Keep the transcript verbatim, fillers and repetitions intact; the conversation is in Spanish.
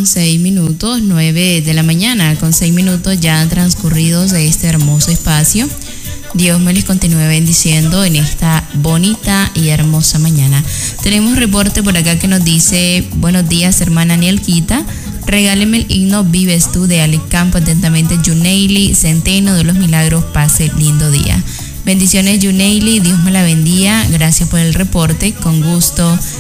con seis minutos, nueve de la mañana, con seis minutos ya transcurridos de este hermoso espacio. Dios me les continúe bendiciendo en esta bonita y hermosa mañana. Tenemos reporte por acá que nos dice: buenos días, hermana Nielquita. Regáleme el himno Vives tú de Alex Campo. Atentamente, Yuneili Centeno de los Milagros. Pase lindo día. Bendiciones, Yuneili. Dios me la bendiga. Gracias por el reporte. Con gusto